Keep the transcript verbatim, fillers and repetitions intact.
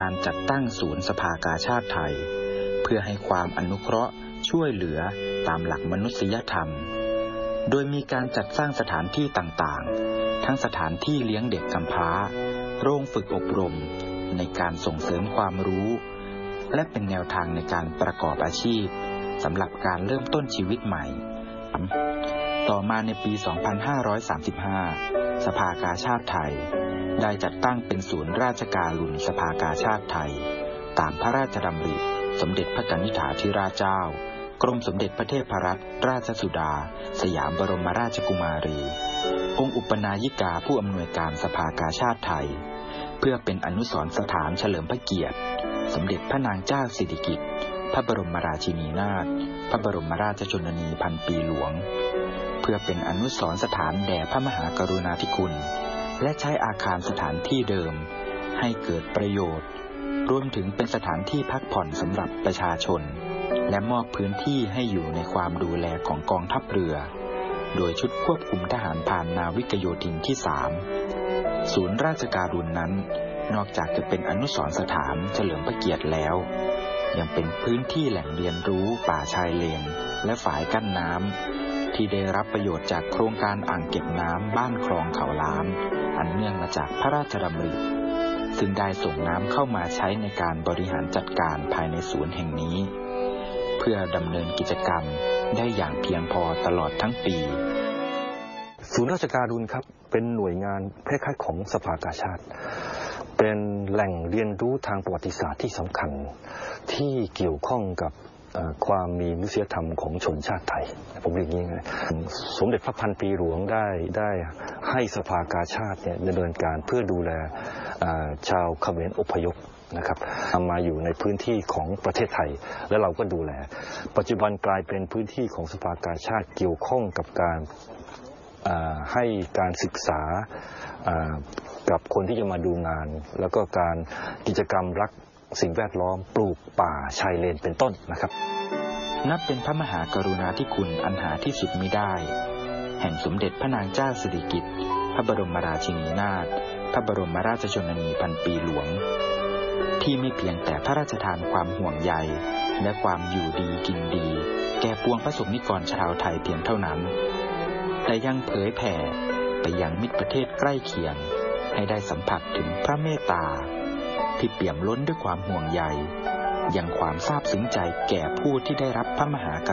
การจัดตั้งศูนย์สภากาชาดไทยเพื่อให้ความอนุเคราะห์ช่วยเหลือตามหลักมนุษยธรรมโดยมีการจัดสร้างสถานที่ต่างๆทั้งสถานที่เลี้ยงเด็กกำพร้าโรงฝึกอบรมในการส่งเสริมความรู้และเป็นแนวทางในการประกอบอาชีพสำหรับการเริ่มต้นชีวิตใหม่ต่อมาในปี สองพันห้าร้อยสามสิบห้า สภากาชาดไทยได้จัดตั้งเป็นศูนย์ราชการุณสภากาชาดไทยตามพระราชดำริสมเด็จพระกนิษฐาธิราชเจ้ากรมสมเด็จพระเทพรัตนราชสุดาสยามบรมราชกุมารีองค์อุปนายิกาผู้อำนวยการสภากาชาดไทยเพื่อเป็นอนุสรณ์สถานเฉลิมพระเกียรติสมเด็จพระนางเจ้าสิริกิติ์พระบรมราชินีนาถพระบรมราชชนนีพันปีหลวงเพื่อเป็นอนุสรณ์สถานแด่พระมหากรุณาธิคุณและใช้อาคารสถานที่เดิมให้เกิดประโยชน์รวมถึงเป็นสถานที่พักผ่อนสำหรับประชาชนและมอบพื้นที่ให้อยู่ในความดูแลของกองทัพเรือโดยชุดควบคุมทหารพรานนาวิกโยธินที่สามศูนย์ราชการุณนั้นนอกจากจะเป็นอนุสรณ์สถานเฉลิมพระเกียรติแล้วยังเป็นพื้นที่แหล่งเรียนรู้ป่าชายเลนและฝายกั้นน้ำที่ได้รับประโยชน์จากโครงการอ่างเก็บน้ำบ้านคลองเขาล้านอันเนื่องมาจากพระราชดำริซึ่งได้ส่งน้ำเข้ามาใช้ในการบริหารจัดการภายในศูนย์แห่งนี้เพื่อดำเนินกิจกรรมได้อย่างเพียงพอตลอดทั้งปีศูนย์ราชการุณครับเป็นหน่วยงานคล้ายๆของสภากาชาดเป็นแหล่งเรียนรู้ทางประวัติศาสตร์ที่สำคัญที่เกี่ยวข้องกับความมีมนุษยธรรมของชนชาติไทยผมเรียกอย่างนี้นะสมเด็จพระพันปีหลวงได้ได้ให้สภากาชาดเนี่ยดำเนินการเพื่อดูแลชาวเขมรอพยพนะครับมาอยู่ในพื้นที่ของประเทศไทยและเราก็ดูแลปัจจุบันกลายเป็นพื้นที่ของสภากาชาดเกี่ยวข้องกับการให้การศึกษากับคนที่จะมาดูงานแล้วก็การกิจกรรมรักสิ่งแวดล้อมปลูกป่าชายเลนเป็นต้นนะครับนับเป็นพระมหากรุณาธิคุณอันหาที่สุดมิได้แห่งสมเด็จพระนางเจ้าสิริกิติ์พระบรมราชินีนาถพระบรมราชชนนีพันปีหลวงที่ไม่เพียงแต่พระราชทานความห่วงใยและความอยู่ดีกินดีแก่ปวงประสบนิกรชาวไทยเพียงเท่านั้นแต่ยังเผยแผ่ไปยังมิตรประเทศใกล้เคียงให้ได้สัมผัสถึงพระเมตตาที่เปี่ยมล้นด้วยความห่วงใยยังความซาบซึ้งใจแก่ผู้ที่ได้รับพระมหาก